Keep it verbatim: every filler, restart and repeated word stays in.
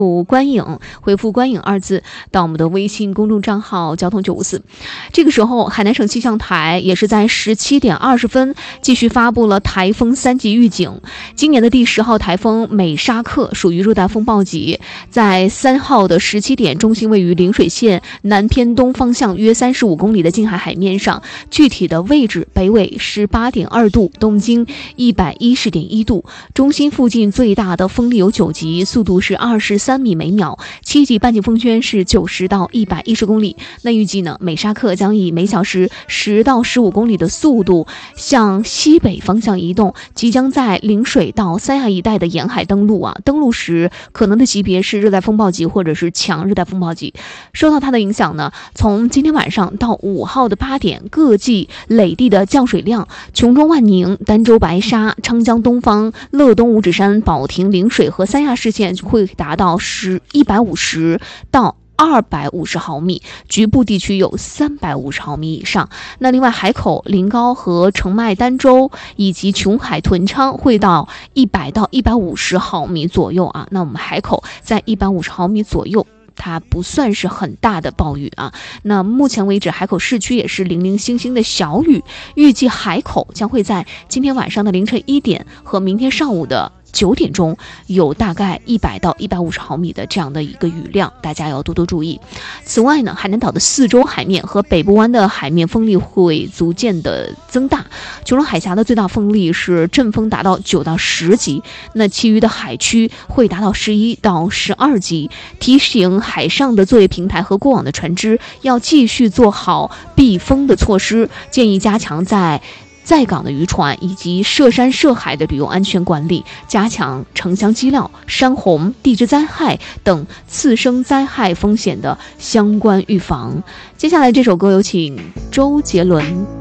观影，回复观影二字到我们的微信公众账号交通九五四。这个时候海南省气象台也是在十七点二十分继续发布了台风三级预警。今年的第十号台风美沙克属于热带风暴级，在三号的十七点，中心位于陵水县南偏东方向约三十五公里的近海海面上，具体的位置北纬十八点二度，东经一百一十点一度，中心附近最大的风力有九级，速度是二十三米每秒，七级半径风圈是九十到一百一十公里。那预计呢，美沙克将以每小时十到十五公里的速度向西北方向移动，即将在陵水到三亚一带的沿海登陆啊。登陆时可能的级别是热带风暴级或者是强热带风暴级。受到它的影响呢，从今天晚上到五号的八点，各季累地的降水量，琼中万宁、儋州白沙、昌江东方、乐东五指山、保亭、陵水和三亚市县会达到十一百五十到二百五十毫米，局部地区有三百五十毫米以上。那另外海口、临高和澄迈、儋州以及琼海、屯昌会到一百到一百五十毫米左右啊。那我们海口在一百五十毫米左右，它不算是很大的暴雨啊。那目前为止，海口市区也是零零星星的小雨，预计海口将会在今天晚上的凌晨一点和明天上午的九点钟有大概一百到一百五十毫米的这样的一个雨量，大家要多多注意。此外呢，海南岛的四周海面和北部湾的海面风力会逐渐的增大，琼州海峡的最大风力是阵风达到九到十级，那其余的海区会达到十一到十二级。提醒海上的作业平台和过往的船只要继续做好避风的措施，建议加强在在港的渔船以及涉山涉海的旅游安全管理，加强城乡激涝、山洪、地质灾害等次生灾害风险的相关预防。接下来这首歌有请周杰伦。